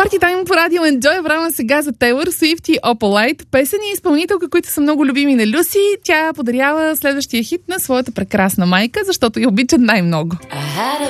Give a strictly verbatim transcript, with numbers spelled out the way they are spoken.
Парти тайм по радио Enjoy. Време сега за Тейлър Суифт и Opalite. Песен и изпълнителка, които са много любими на Люси. Тя подарява следващия хит на своята прекрасна майка, защото я обичат най-много.